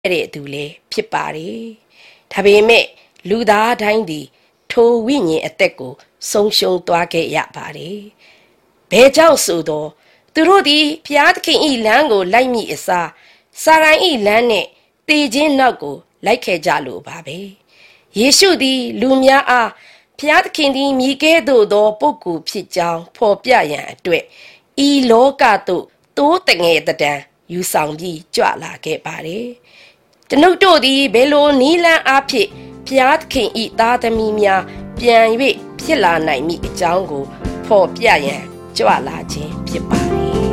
တဲ့သူလည်းဖြစ်ပါတယ်။ဒါပေမဲ့လူသားတိုင်းဒီထိုဝိညာဉ်အသက်ကိုဆုံးရှုံးသွားခဲ့ရပါတယ်။ဘယ်ကြောင့်ဆိုတော့သူတို့သည်ဘုရားသခင်၏လမ်းကိုလိုက်မိအစားစာရန်၏လမ်းနဲ့တေခြင်းနောက်ကိုလိုက်ခဲ့ကြလို့ပါပဲ။ယေရှုသည်လူများအားဘုရားသခင်သည်မြည်ကဲ့သို့သောပုဂ္ဂိုလ်ဖြစ်ကြောင်းဖော်ပြရန်အတွက်ဤလောကသို့တိုးတငယ်တံယူဆောင်ပြီးကြွလာခဲ့ပါတယ်။ကျွန်ုပ်တို့သည်ဘယ်လိုနီးလန်းအားဖြင့်ဘုရားသခင်၏သားသမီးများပြန်၍ဖြစ်လာနိုင်မည်အကြောင်းကိုဖော်ပြရန်ကြွလာခြင်းဖြစ်ပါတယ်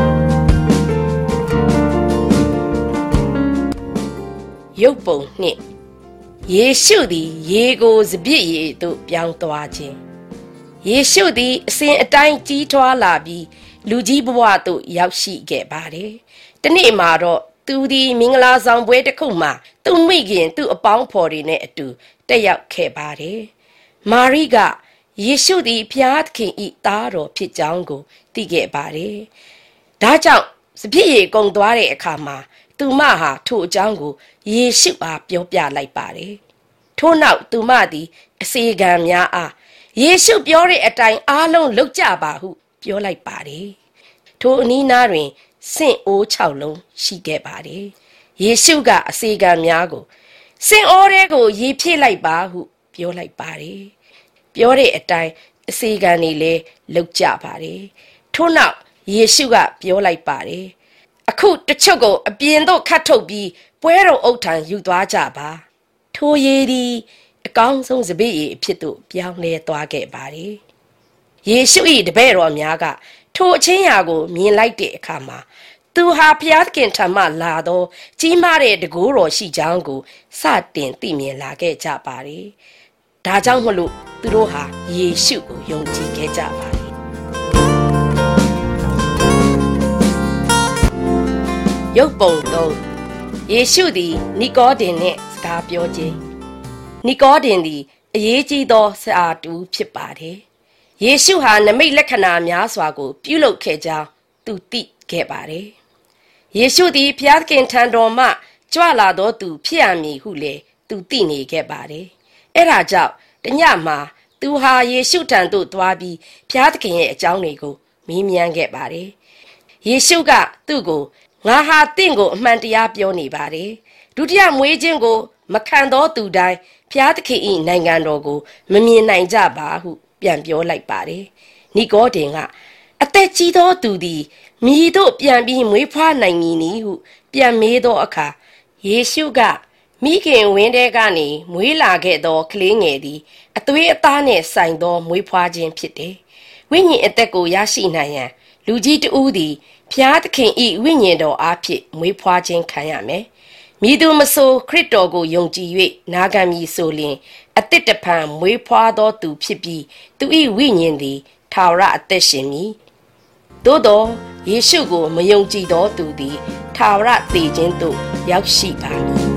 ။ရုပ်ပုံနှင့်ယေရှုသည်ရေကိုစပြည့်ရည်သို့ပြောင်းသွားခြင်းယေရှုသည်အစဉ်အတိုင်းကြီးထွားလာပြီးလူကြီးဘဝသို့ရောက်ရှိခဲ့ပါတယ်။တနေ့မှာတော့သူသည်မင်္ဂလာဆောင်ပွဲတစ်ခုမှာသူ့မိခင်သူ့အပေါင်းဖော်တွေနဲ့အတူတက်ရောက်ခဲ့ပါတယ်။မာရိကယေရှုသည်ဘုရားသခင်၏သားတော်ဖြစ်ကြောင်းကိုသိခဲ့ပါတယ်။ဒါကြောင့်စပြည့်ရည်ကုန်သွားတဲ့အခါမှာသူမဟာထိုအကြောင်းကိုယေရှုအားပြောပြလိုက်ပါတယ်။ထို့နောက်သူမသည်အစေခံများအားယေရှုပြောတဲ့အတိုင်းအားလုံးလုပ်ကြပါဟုပြောလိုက်ပါတယ်။ထိုအနီးနားတွင်စင့်အိုး6လုံးရှိခဲ့ပါတယ်။ယေရှုကအစေခံများကိုစင့်အိုးတွေကိုရေဖြည့်လိုက်ပါဟုပြောလိုက်ပါတယ်။ပြောတဲ့အတိုင်းအစေခံတွေလည်းလုပ်ကြပါတယ်။ထို့နောက်ယေရှုကပြောလိုက်ပါတယ်။အခုတချို့ကိုအပြင်သို့ခတ်ထုတ်ပြီးပွဲတော်အုပ်ထံယူသွားကြပါ။ထိုရေသည်အကောင်းဆုံးစပည့်ရည်အဖြစ်သို့ပြောင်းလဲသွားခဲ့ပါတယ်။ယေရှု၏တပည့်တော်များကထိုအချင်းရာကိုမြင်လိုက်တဲ့အခါမှာသူဟာဘုရားသခင်ထံမှလာသောကြီးမားတဲ့တန်ခိုးတော်ရှိကြောင်းကိုစတင်သိမြင်လာခဲ့ကြပါတယ်။ဒါကြောင့်မလို့သူတို့ဟာယေရှုကိုယုံကြည်ခဲ့ကြပါတယ်။ရုပ်ပုံ3ယေရှုသည်နီကောဒင်နှင့်စကားပြောခြင်းနီကောဒင်သည်အရေးကြီးသောစာတူဖြစ်ပါတယ်။ယေရှုဟာနမိတ်လက္ခဏာများစွာကိုပြုလုပ်ခဲ့ကြောင်းသူသိခဲ့ပါတယ်။ယေရှုသည်ဘုရားသခင်ထံတော်မှကြွလာသောသူဖြစ်ရမည်ဟုလည်းသူသိနေခဲ့ပါတယ်။အဲဒါကြောင့်တညမှာသူဟာယေရှုထံသို့သွားပြီးဘုရားသခင်ရဲ့အကြောင်းတွေကိုမေးမြန်းခဲ့ပါတယ်။ယေရှုကသူ့ကိုငါဟာတင့်ကိုအမှန်တရားပြောနေပါတယ်။ဒုတိယမွေးခြင်းကိုမခံသောသူတိုင်းဘုရားသခင်၏နိုင်ငံတော်ကိုမမြင်နိုင်ကြပါဟုပြန်ပြောလိုက်ပါတယ်။နီကောဒင်ကအသက်ကြီးသောသူသည်မိတို့ပြန်ပြီးမွေးဖွားနိုင်မည်နည်းဟုပြန်မေးသောအခါယေရှုကမိခင်ဝင်းထဲကနေမွေးလာခဲ့သောကလေးငယ်သည်အသွေးအသားနှင့်ဆိုင်သောမွေးဖွားခြင်းဖြစ်တယ်။ဝိညာဉ်အသက်ကိုရရှိနိုင်ရန်လူကြီးတဦးသည်ဘုရားသခင်၏ဝိညာဉ်တော်အားဖြင့်မွေးဖွားခြင်းခံရမယ်။မည်သူမဆိုခရစ်တော်ကိုယုံကြည်၍နာခံမည်ဆိုလျှင်အသစ်တဖန်မွေးဖွားသောသူဖြစ်ပြီးသူ၏ဝိညာဉ်သည်ထာဝရအသက်ရှင်မည်။သို့သောယေရှုကိုမယုံကြည်သောသူသည်ထာဝရသေခြင်းသို့ရောက်ရှိပါမည်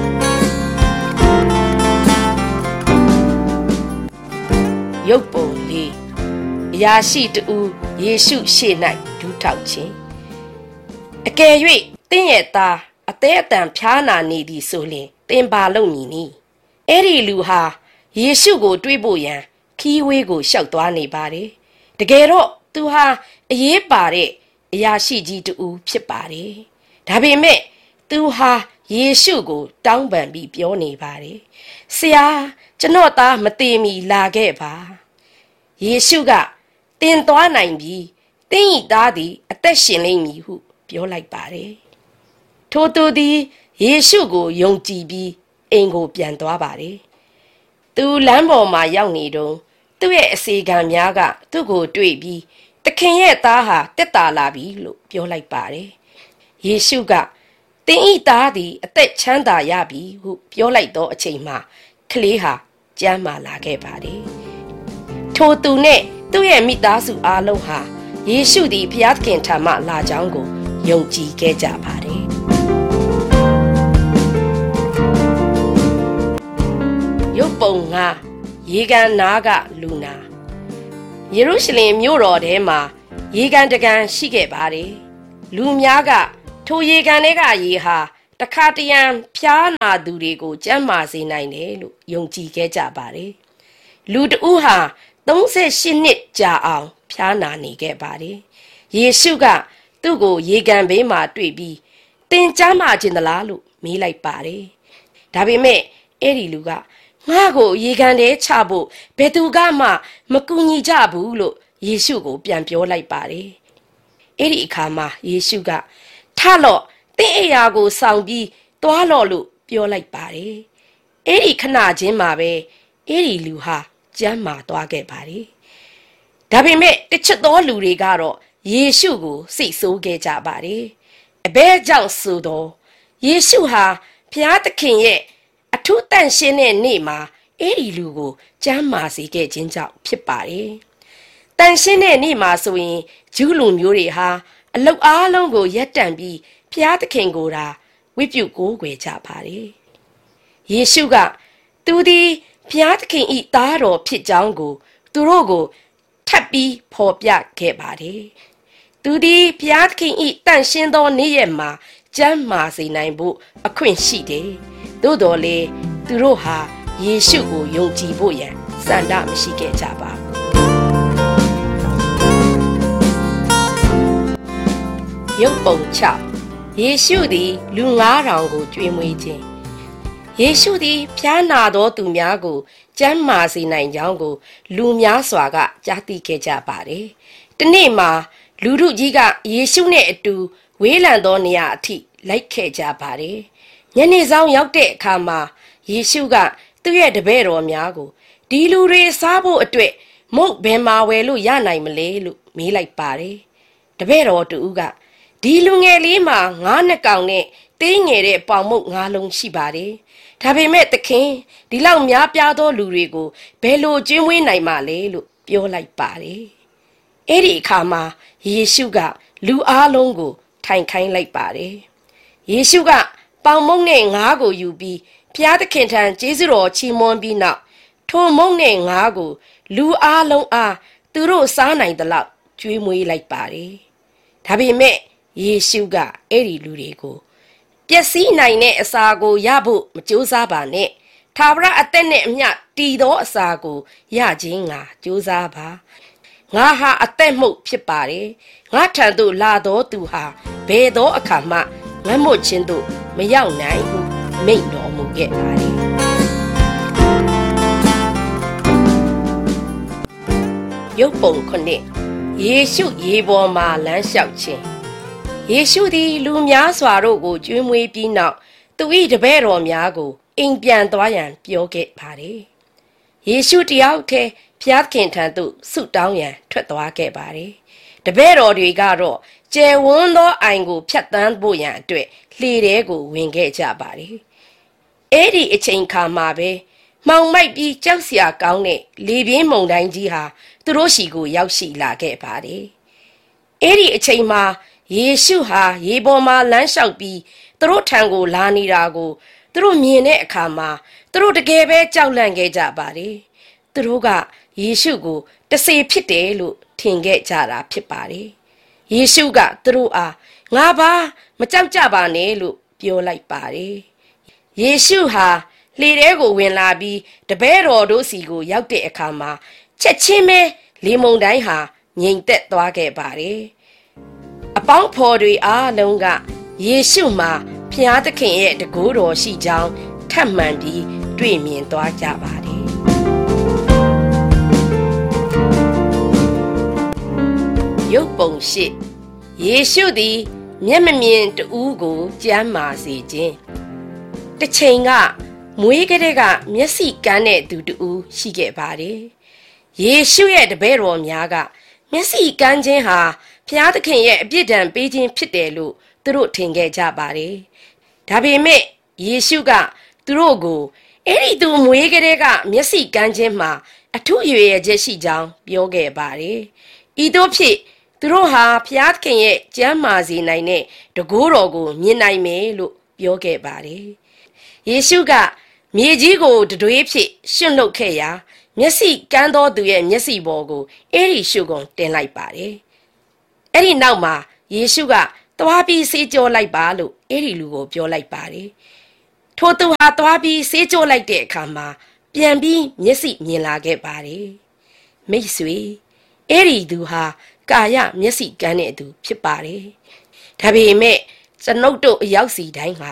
။ရုပ်ပုံလေးအရာရှိတူယေရှုရှေ့၌ဒူးထောက်ခြင်းအကယ်၍သင်ရဲ့သားအသေးအတန်ဖျားနာနေသည်ဆိုလျှင်သင်ပါလုပ်မည်နီ။အဲ့ဒီလူဟာယေရှုကိုတွေ့ဖို့ရန်ခီးဝေးကိုရှောက်သွားနေပါတယ်။တကယ်တော့သူဟာအရေးပါတဲ့အရာရှိကြီးတူဖြစ်ပါတယ်။ဒါပေမဲ့သူဟာယေရှုကိုတောင်းပန်ပြီးပြောနေပါတယ်။ဆရာကျွန်တော်သားမသေးမီလာခဲ့ပါ။ယေရှုကသင်သွားနိုင်ပြီ။သင်၏သားသည်အသက်ရှင်လိမ့်မည်ဟုပြောလိုက်ပါတယ်။ထိုသူသည်ယေရှုကိုယုံကြည်ပြီးအိမ်ကိုပြန်သွားပါတယ်။သူလမ်းပေါ်မှာရောက်နေတော့သူ့ရဲ့အစေခံများကသူ့ကိုတွေ့ပြီးသခင်ရဲ့သားဟာတက်တာလာပြီလို့ပြောလိုက်ပါတယ်။ယေရှုကသင်ဤသားသည်အသက်ချမ်းသာရပြီဟုပြောလိုက်သောအချိန်မှာကလေးဟာကျန်းမာလာခဲ့ပါတယ်။ထိုသူနဲ့သူ့ရဲ့မိသားစုအားလုံးဟာယေရှုသည်ဘုရားသခင်ထံမှလာကြောင်းကိုယုံကြည်ခဲ့ကြပါတယ်။ရုပ်ပုံ5ရေကန်နားကလူနာယေရုရှလင်မြို့တော်ထဲမှာရေကန်တကန်ရှိခဲ့ပါတယ်။လူများကထိုရေကန်ထဲကရေဟာတခါတရံဖျားနာသူတွေကိုကျန်းမာစေနိုင်တယ်လို့ယုံကြည်ခဲ့ကြပါတယ်လူတဦးဟာ38နှစ်ကြာအောင်ဖျားနာနေခဲ့ပါတယ်ယေရှုကသူ့ကိုရေကန်ဘေးမှာတွေ့ပြီးသင်ကျမ်းမာခြင်းသလားလို့မေးလိုက်ပါတယ်ဒါပေမဲ့အဲ့ဒီလူကငါ့ကိုရေကန်ထဲချဖို့ဘယ်သူကမှမကူညီကြဘူးလို့ယေရှုကိုပြန်ပြောလိုက်ပါတယ်အဲ့ဒီအခါမှာယေရှုကထလော့သင်အိယာကိုဆောင်ပြီးသွားလော့လို့ပြောလိုက်ပါတယ်အဲ့ဒီခဏချင်းမှာပဲအဲ့ဒီလူဟာကျမ်းမာသွားခဲ့ပါတယ်ဒါပေမဲ့တချို့သောလူတွေကတော့ယေရှုကိုစိတ်ဆိုးခဲ့ကြပါတယ်အဘဲကြောင့်ဆိုတော့ယေရှုဟာဘုရားသခင်ရဲ့အထူးတန်ရှင်းတဲ့နေ့မှာအဲ့ဒီလူကိုကျမ်းမာစေခဲ့ခြင်းကြောင့်ဖြစ်ပါတယ်တန်ရှင်းတဲ့နေ့မှာဆိုရင်ဂျူးလူမျိုးတွေဟာအလုတ်အားလုံးကိုရပ်တန့်ပြီးဘုရားသခင်ကိုသာဝတ်ပြုကိုးကွယ်ကြပါတယ်ယေရှုကသူသည်ဘုရားသခင်ဤသားတော်ဖြစ်ကြောင်းကိုသူတို့ကိုထပ်ပြီးဖော်ပြခဲ့ပါတယ်သူသည်ဘုရားသခင်ဤတန်ရှင်းသောနေ့ရက်မှာကျမ်းမာစေနိုင်ဖို့အခွင့်ရှိတယ်သို့တော်လေသူတို့ဟာယေရှုကိုယုံကြည်ဖို့ရန်စန္ဒမရှိခဲ့ကြပါရုပ်ပုံ6ယေရှုသည်လူ9000ကိုကြွေးမွေးခြင်းယေရှုသည်ဖျားနာသောသူများကိုကျမ်းမာစေနိုင်ကြောင်းကိုလူများစွာကကြားသိခဲ့ကြပါတယ်။တနေ့မှာလူထုကြီးကယေရှုနဲ့အတူဝေးလံသောနေရာအထိလိုက်ခဲ့ကြပါတယ်။ညနေဆောင်ရောက်တဲ့အခါမှာယေရှုကသူ့ရဲ့တပည့်တော်များကိုဒီလူတွေစားဖို့အတွက်မုန့်ဘယ်မှာဝယ်လို့ရနိုင်မလဲလို့မေးလိုက်ပါတယ်။တပည့်တော်တူကဒီလူငယ်လေးမှာ9နှစ်ကောင်နဲ့သေးငယ်တဲ့ပေါင်မုတ်9လုံးရှိပါတယ်။ဒါပေမဲ့သခင်ဒီလောက်များပြားသောလူတွေကိုဘယ်လိုကျွေးမွေးနိုင်မှာလဲလို့ပြောလိုက်ပါတယ်။အဲ့ဒီအခါမှာယေရှုကလူအားလုံးကိုထိုင်ခိုင်းလိုက်ပါတယ်။ယေရှုကပေါင်မုတ်နဲ့9ကိုယူပြီးဘုရားသခင်ထံကျေးဇူးတော်ချီးမွမ်းပြီးနောက်ထိုမုတ်နဲ့9ကိုလူအားလုံးအားသူတို့စားနိုင်သလောက်ကျွေးမွေးလိုက်ပါတယ်။ဒါပေမဲ့ယေရှုကအဲ့ဒီလူတွေကိုပျက်စီးနိုင်တဲ့အစာကိုရဖို့မကြိုးစားပါနဲ့ထာဝရအသက်နဲ့အမျှတည်သောအစာကိုရခြင်းငါကြိုးစားပါငါဟာအသက်မှုဖြစ်ပါတယ်ငါထံသို့လာသောသူဟာဘယ်သောအခါမှငတ်မွတ်ခြင်းသို့မရောက်နိုင်ဟုမိန့်တော်မူခဲ့ပါတယ်ရုပ်ပုံ9ယေရှုရေပေါ်မှာလမ်းလျှောက်ခြင်းယေရှုသည်လူများစွာတို့ကိုကျွေးမွေးပြီးနောက်သူ၏တပည့်တော်များကိုအိမ်ပြန်သွားရန်ပြောခဲ့ပါတယ်။ယေရှုတယောက်တည်းဘုရားသခင်ထံသို့ဆုတောင်းရန်ထွက်သွားခဲ့ပါတယ်။တပည့်တော်တွေကတော့ကျယ်ဝန်းသောအိုင်ကိုဖြတ်သန်းဖို့ရန်အတွက်လှေထဲကိုဝင်ခဲ့ကြပါတယ်။အဲ့ဒီအချိန်ခါမှာပဲမှောင်မိုက်ပြီးကြောက်စရာကောင်းတဲ့လေပြင်းမုန်တိုင်းကြီးဟာသူတို့ရှိကိုရောက်ရှိလာခဲ့ပါတယ်။အဲ့ဒီအချိန်မှာယေရှုဟာရေပေါ်မှာလမ်းလျှောက်ပြီးသူတို့ထံကိုလာနေတာကိုသူတို့မြင်တဲ့အခါမှာသူတို့တကယ်ပဲကြောက်လန့်ခဲ့ကြပါတယ်။သူတို့ကယေရှုကိုတစေဖြစ်တယ်လို့ထင်ခဲ့ကြတာဖြစ်ပါတယ်။ယေရှုကသူတို့အားငါပါမကြောက်ကြပါနဲ့လို့ပြောလိုက်ပါတယ်။ယေရှုဟာလှေထဲကိုဝင်လာပြီးတပည့်တော်တို့စီကိုရောက်တဲ့အခါမှာချက်ချင်းပဲလေမုန်တိုင်းဟာငြိမ်သက်သွားခဲ့ပါတယ်။အပေါင်းဖော်တွေအားလုံးကယေရှုမှာဘုရားသခင်ရဲ့တကူတော်ရှိကြောင်းထပ်မံပြီးတွေ့မြင်သွားကြပါတယ်။ရုပ်ပုံရှိယေရှုသည်မျက်မမြင်တူကိုကျမ်းမာစေခြင်းတစ်ချိန်ကမွေးကလေးကမျက်စိကန်းတဲ့သူတူရှိခဲ့ပါတယ်။ယေရှုရဲ့တပည့်တော်များကမျက်စိကန်းခြင်းဟာဘုရားသခင်ရဲ့အပြစ်ဒဏ်ပေးခြင်းဖြစ်တယ်လို့သူတို့ထင်ခဲ့ကြပါတယ်။ဒါပေမဲ့ယေရှုကသူတို့ကိုအဲ့ဒီသူမွေးကလေးကမျက်စိကန်းခြင်းမှာအထူးရွယ်ရချက်ရှိကြောင်းပြောခဲ့ပါတယ်။ဤသို့ဖြစ်သူတို့ဟာဘုရားသခင်ရဲ့ကျမ်းမာစေနိုင်တဲ့တကူတော်ကိုမြင်နိုင်မယ်လို့ပြောခဲ့ပါတယ်။ယေရှုကမြေကြီးကိုတတွေးဖြစ်ရှုံ့လုပ်ခဲ့ရာမျက်စိကန်းသောသူရဲ့မျက်စိပေါ်ကိုအဲ့ဒီရှုကုန်တင်လိုက်ပါတယ်။အဲ့ဒီနောက်မှာယေရှုကသွားပြီးဆေးကြောလိုက်ပါလို့အဲ့ဒီလူကိုပြောလိုက်ပါတယ်ထိုသူဟာသွားပြီးဆေးကြောလိုက်တဲ့အခါမှာပြန်ပြီးမျက်စိမြင်လာခဲ့ပါတယ်မိတ်ဆွေအဲ့ဒီသူဟာကာယမျက်စိကန်းတဲ့သူဖြစ်ပါတယ်ဒါပေမဲ့ကျွန်ုပ်တို့အရောက်စီတိုင်းမှာ